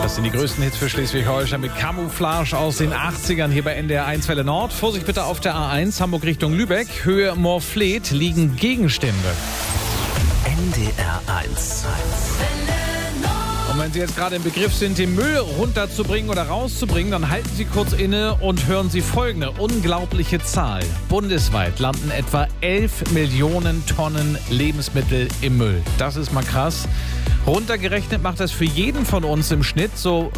Das sind die größten Hits für Schleswig-Holstein mit Camouflage aus den 80ern hier bei NDR 1 Welle Nord. Vorsicht bitte auf der A1 Hamburg Richtung Lübeck. Höhe Moorfleet liegen Gegenstände. NDR 1. Und wenn Sie jetzt gerade im Begriff sind, den Müll runterzubringen oder rauszubringen, dann halten Sie kurz inne und hören Sie folgende unglaubliche Zahl. Bundesweit landen etwa 11 Millionen Tonnen Lebensmittel im Müll. Das ist mal krass. Runtergerechnet macht das für jeden von uns im Schnitt so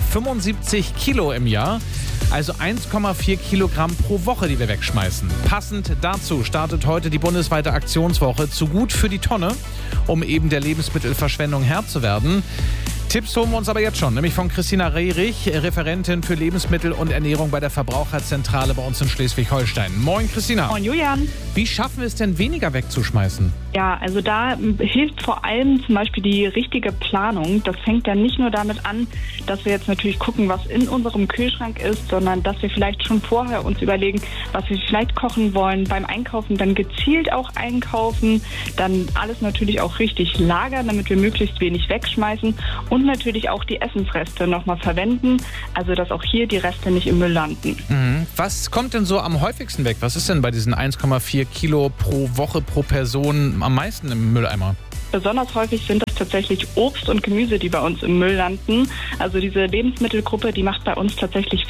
75 Kilo im Jahr. Also 1,4 Kilogramm pro Woche, die wir wegschmeißen. Passend dazu startet heute die bundesweite Aktionswoche Zu gut für die Tonne, um eben der Lebensmittelverschwendung Herr zu werden. Tipps holen wir uns aber jetzt schon, nämlich von Christina Rehrich, Referentin für Lebensmittel und Ernährung bei der Verbraucherzentrale bei uns in Schleswig-Holstein. Moin Christina. Moin Julian. Wie schaffen wir es denn, weniger wegzuschmeißen? Ja, also da hilft vor allem zum Beispiel die richtige Planung. Das fängt ja nicht nur damit an, dass wir jetzt natürlich gucken, was in unserem Kühlschrank ist, sondern dass wir vielleicht schon vorher uns überlegen, was wir vielleicht kochen wollen. Beim Einkaufen dann gezielt auch einkaufen, dann alles natürlich auch richtig lagern, damit wir möglichst wenig wegschmeißen und natürlich auch die Essensreste nochmal verwenden, also dass auch hier die Reste nicht im Müll landen. Was kommt denn so am häufigsten weg? Was ist denn bei diesen 1,4 Kilo pro Woche pro Person am meisten im Mülleimer? Besonders häufig sind das tatsächlich Obst und Gemüse, die bei uns im Müll landen. Also diese Lebensmittelgruppe, die macht bei uns tatsächlich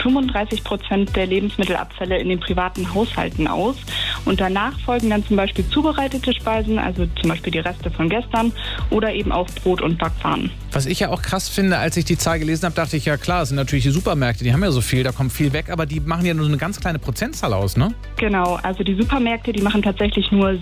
35% der Lebensmittelabfälle in den privaten Haushalten aus. Und danach folgen dann zum Beispiel zubereitete Speisen, also zum Beispiel die Reste von gestern oder eben auch Brot und Backwaren. Was ich ja auch krass finde, als ich die Zahl gelesen habe, dachte ich, ja klar, es sind natürlich die Supermärkte, die haben ja so viel, da kommt viel weg, aber die machen ja nur eine ganz kleine Prozentzahl aus, ne? Genau, also die Supermärkte, die machen tatsächlich nur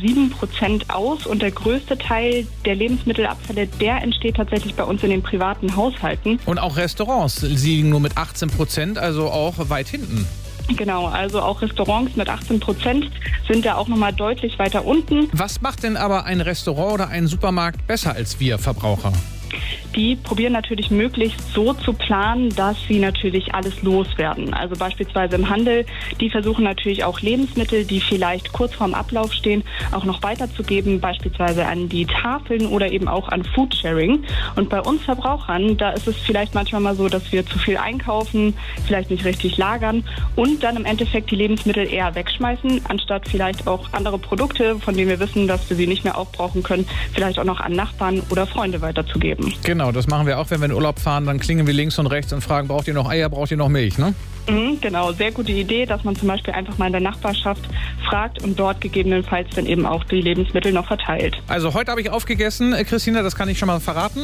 7% aus und der größte Teil der Lebensmittelabfälle, der entsteht tatsächlich bei uns in den privaten Haushalten. Und auch Restaurants, sie liegen nur mit 18%, also auch weit hinten. Genau, also auch Restaurants mit 18% sind da auch nochmal deutlich weiter unten. Was macht denn aber ein Restaurant oder ein Supermarkt besser als wir Verbraucher? Die probieren natürlich möglichst so zu planen, dass sie natürlich alles loswerden. Also beispielsweise im Handel, die versuchen natürlich auch Lebensmittel, die vielleicht kurz vorm Ablauf stehen, auch noch weiterzugeben, beispielsweise an die Tafeln oder eben auch an Foodsharing. Und bei uns Verbrauchern, da ist es vielleicht manchmal mal so, dass wir zu viel einkaufen, vielleicht nicht richtig lagern und dann im Endeffekt die Lebensmittel eher wegschmeißen, anstatt vielleicht auch andere Produkte, von denen wir wissen, dass wir sie nicht mehr aufbrauchen können, vielleicht auch noch an Nachbarn oder Freunde weiterzugeben. Genau, das machen wir auch, wenn wir in Urlaub fahren, dann klingeln wir links und rechts und fragen, braucht ihr noch Eier, braucht ihr noch Milch, ne? Genau, sehr gute Idee, dass man zum Beispiel einfach mal in der Nachbarschaft fragt und dort gegebenenfalls dann eben auch die Lebensmittel noch verteilt. Also heute habe ich aufgegessen, Christina, das kann ich schon mal verraten.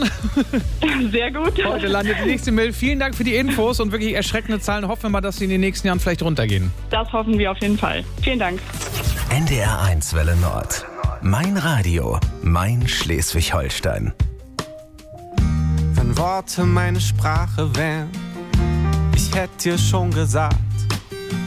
Sehr gut. Heute landet die nächste Mail. Vielen Dank für die Infos und wirklich erschreckende Zahlen. Hoffen wir mal, dass sie in den nächsten Jahren vielleicht runtergehen. Das hoffen wir auf jeden Fall. Vielen Dank. NDR 1 Welle Nord. Mein Radio, mein Schleswig-Holstein. Wenn Worte meine Sprache wären, ich hätte dir schon gesagt,